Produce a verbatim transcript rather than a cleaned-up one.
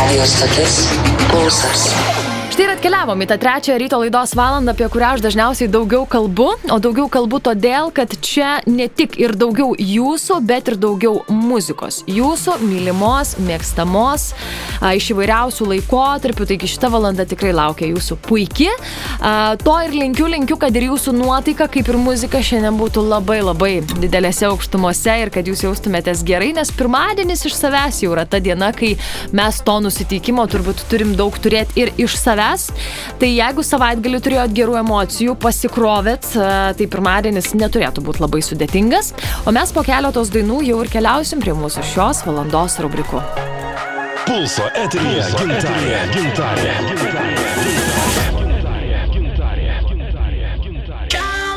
radijo stotis Pulsas. Štai ir atkeliavom į tą trečią ryto laidos valandą, apie kurią aš dažniausiai daugiau kalbu, o daugiau kalbu todėl, kad čia ne tik ir daugiau jūsų, bet ir daugiau muzikos. Jūsų mylimos, mėgstamos, a, iš įvairiausių laikotarpių, taigi šita valanda tikrai laukia jūsų puiki. A, to ir linkiu, linkiu, kad ir jūsų nuotaika, kaip ir muzika, šiandien būtų labai labai didelėse aukštumose ir kad jūs jaustumėtės gerai, nes pirmadienis iš savęs jau yra ta diena, kai mes to nusiteikimo turbūt turim daug turėti ir iš savęs. Tai jeigu savaitgalį turėjot gerų emocijų, pasikrovėt, tai pirmadienis neturėtų būti labai sudėtingas. O mes po keletos dainų jau ir keliausim prie mūsų šios valandos rubrikų. Pulso eteryje gintarė, gintarė, gintarė.